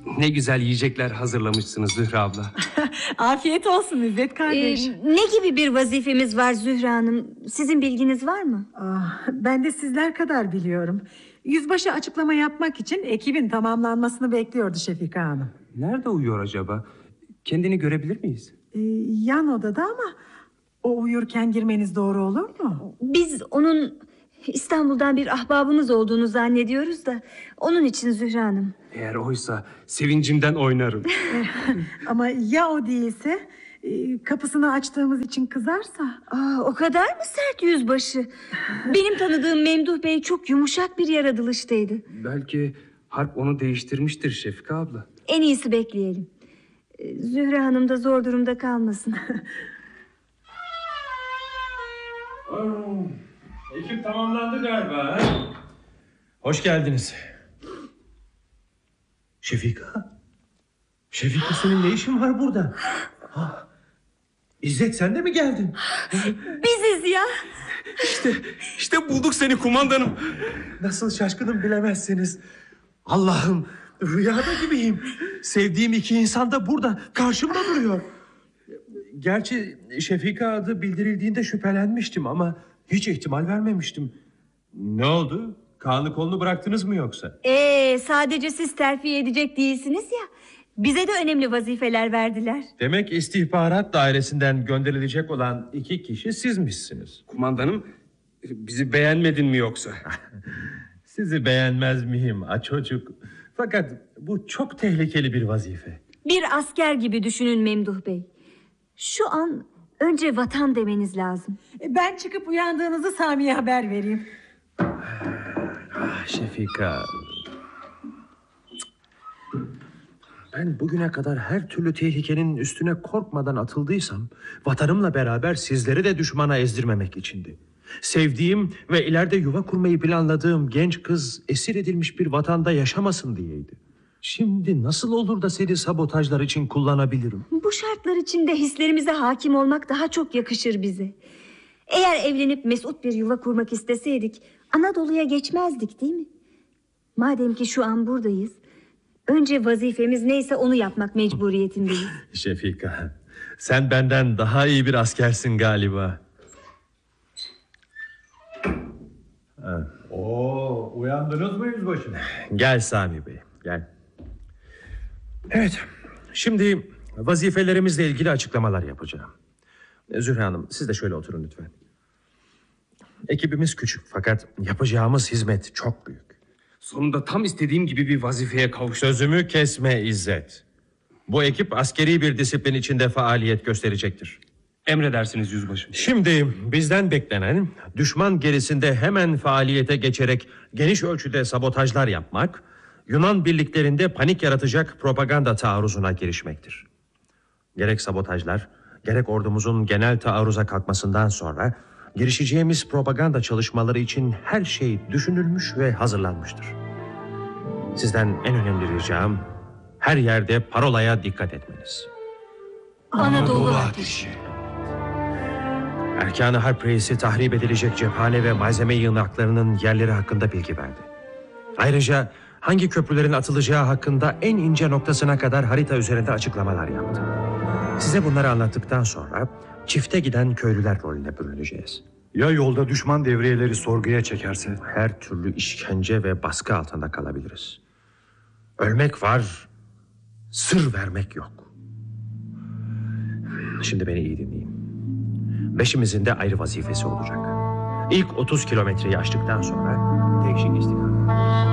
Ne güzel yiyecekler hazırlamışsınız Zühre abla. Afiyet olsun İzzet kardeş. Ne gibi bir vazifemiz var Zühre Hanım? Sizin bilginiz var mı? Ben de sizler kadar biliyorum. Yüzbaşı açıklama yapmak için ekibin tamamlanmasını bekliyordu Şefika Hanım. Nerede uyuyor acaba? Kendini görebilir miyiz? Yan odada ama o uyurken girmeniz doğru olur mu? Biz onun İstanbul'dan bir ahbabımız olduğunu zannediyoruz da onun için Zühre Hanım. Eğer oysa sevincimden oynarım. Ama ya o değilse, kapısını açtığımız için kızarsa? O kadar mı sert yüzbaşı? Benim tanıdığım Memduh Bey çok yumuşak bir yaratılıştaydı. Belki harp onu değiştirmiştir Şefika abla. En iyisi bekleyelim. Zühre Hanım da zor durumda kalmasın. Ekip tamamlandı galiba. Hoş geldiniz. Şefika. Şefika, senin ne işin var burada? İzzet, sen de mi geldin? Biziz ya. İşte bulduk seni kumandanım. Nasıl şaşkınım bilemezsiniz. Allah'ım, rüyada gibiyim. Sevdiğim iki insan da burada karşımda duruyor. Gerçi Şefika adı bildirildiğinde şüphelenmiştim ama hiç ihtimal vermemiştim. Ne oldu? Kanlı kolunu bıraktınız mı yoksa? Sadece siz terfi edecek değilsiniz ya. Bize de önemli vazifeler verdiler. Demek istihbarat dairesinden gönderilecek olan iki kişi sizmişsiniz. Kumandanım, bizi beğenmedin mi yoksa? Sizi beğenmez miyim çocuk? Fakat bu çok tehlikeli bir vazife. Bir asker gibi düşünün Memduh Bey. Şu an önce vatan demeniz lazım. Ben çıkıp uyandığınızı Sami'ye haber vereyim. Şefika, ben bugüne kadar her türlü tehlikenin üstüne korkmadan atıldıysam vatanımla beraber sizleri de düşmana ezdirmemek içindi. Sevdiğim ve ileride yuva kurmayı planladığım genç kız esir edilmiş bir vatanda yaşamasın diyeydi. Şimdi nasıl olur da seni sabotajlar için kullanabilirim? Bu şartlar içinde hislerimize hakim olmak daha çok yakışır bize. Eğer evlenip mesut bir yuva kurmak isteseydik Anadolu'ya geçmezdik, değil mi? Madem ki şu an buradayız, önce vazifemiz neyse onu yapmak mecburiyetindeyiz. Şefika, sen benden daha iyi bir askersin galiba. Uyandınız mı yüzbaşım? Gel Sami Bey, gel. Evet, şimdi vazifelerimizle ilgili açıklamalar yapacağım. Zühre Hanım, siz de şöyle oturun lütfen. Ekibimiz küçük fakat yapacağımız hizmet çok büyük. Sonunda tam istediğim gibi bir vazifeye kavuştum. Sözümü kesme İzzet. Bu ekip askeri bir disiplin içinde faaliyet gösterecektir. Emredersiniz yüzbaşım. Şimdi bizden beklenen düşman gerisinde hemen faaliyete geçerek geniş ölçüde sabotajlar yapmak, Yunan birliklerinde panik yaratacak propaganda taarruzuna girişmektir. Gerek sabotajlar, gerek ordumuzun genel taarruza kalkmasından sonra girişeceğimiz propaganda çalışmaları için her şey düşünülmüş ve hazırlanmıştır. Sizden en önemli ricam her yerde parolaya dikkat etmeniz. Anadolu ateşi. Erkan-ı Harp Reisi tahrip edilecek cephane ve malzeme yığınaklarının yerleri hakkında bilgi verdi. Ayrıca hangi köprülerin atılacağı hakkında en ince noktasına kadar harita üzerinde açıklamalar yaptı. Size bunları anlattıktan sonra çifte giden köylüler rolüne bürüneceğiz. Ya yolda düşman devriyeleri sorguya çekerse? Her türlü işkence ve baskı altında kalabiliriz. Ölmek var, sır vermek yok. Şimdi beni iyi dinleyin. Beşimizin de ayrı vazifesi olacak. İlk 30 kilometreyi aştıktan sonra değişik istikamet.